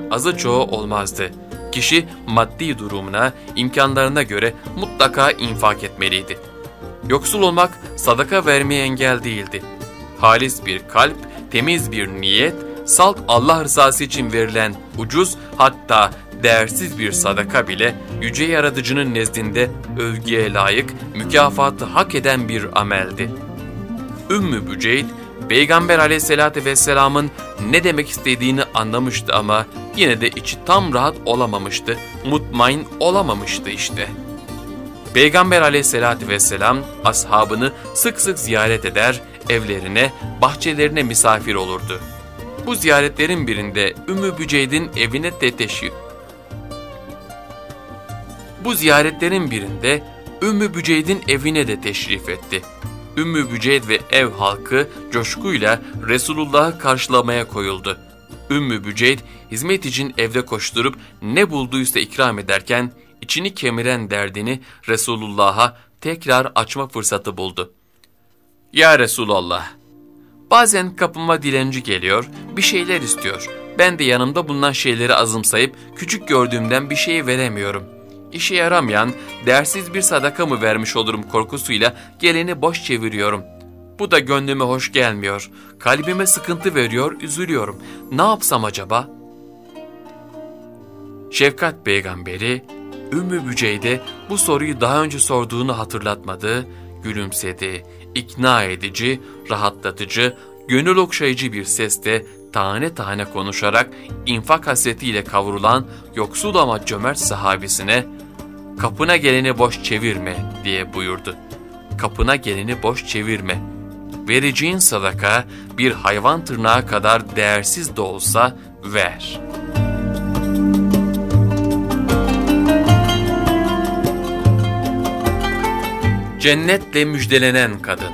azı çoğu olmazdı. Kişi maddi durumuna, imkanlarına göre mutlaka infak etmeliydi. Yoksul olmak sadaka vermeye engel değildi. Halis bir kalp, temiz bir niyet, salt Allah rızası için verilen ucuz, hatta değersiz bir sadaka bile Yüce Yaratıcı'nın nezdinde övgüye layık, mükafatı hak eden bir ameldi. Ümmü Büceyd, Peygamber Aleyhisselatü Vesselam'ın ne demek istediğini anlamıştı ama yine de içi tam rahat olamamıştı, mutmain olamamıştı işte. Peygamber Aleyhisselatü Vesselam ashabını sık sık ziyaret eder, evlerine, bahçelerine misafir olurdu. Bu ziyaretlerin birinde Ümmü Büceyd'in evine de teşrif etti. Ümmü Büceyd ve ev halkı coşkuyla Resulullah'ı karşılamaya koyuldu. Ümmü Büceyd hizmet için evde koşturup ne bulduysa ikram ederken içini kemiren derdini Resulullah'a tekrar açma fırsatı buldu. "Ya Resulallah, bazen kapıma dilenci geliyor, bir şeyler istiyor. Ben de yanımda bulunan şeyleri azımsayıp küçük gördüğümden bir şey veremiyorum. İşe yaramayan, değersiz bir sadaka mı vermiş olurum korkusuyla geleni boş çeviriyorum. Bu da gönlüme hoş gelmiyor. Kalbime sıkıntı veriyor, üzülüyorum. Ne yapsam acaba?" Şefkat peygamberi, Ümmü Büceyd'e bu soruyu daha önce sorduğunu hatırlatmadı, gülümsedi. İkna edici, rahatlatıcı, gönül okşayıcı bir sesle tane tane konuşarak infak hasretiyle kavrulan yoksul ama cömert sahabisine "Kapına geleni boş çevirme" diye buyurdu. Kapına geleni boş çevirme. Vereceğin sadaka bir hayvan tırnağı kadar değersiz de olsa ver. Cennetle müjdelenen kadın.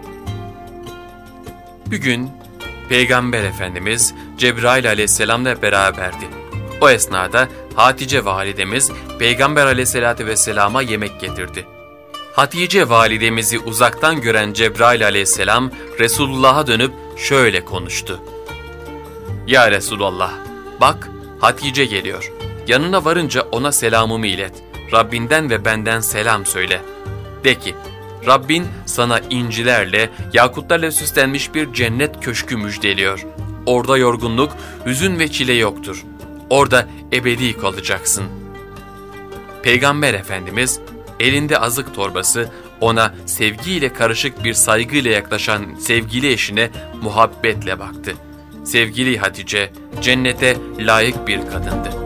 Bir gün Peygamber Efendimiz Cebrail aleyhisselamla beraberdi. O esnada Hatice validemiz Peygamber aleyhisselatü vesselama yemek getirdi. Hatice validemizi uzaktan gören Cebrail aleyhisselam Resulullah'a dönüp şöyle konuştu. "Ya Resulallah, bak Hatice geliyor. Yanına varınca ona selamımı ilet. Rabbinden ve benden selam söyle. De ki, Rabbin sana incilerle, yakutlarla süslenmiş bir cennet köşkü müjdeliyor. Orada yorgunluk, hüzün ve çile yoktur. Orada ebedi kalacaksın." Peygamber Efendimiz elinde azık torbası, ona sevgiyle karışık bir saygıyla yaklaşan sevgili eşine muhabbetle baktı. Sevgili Hatice cennete layık bir kadındı.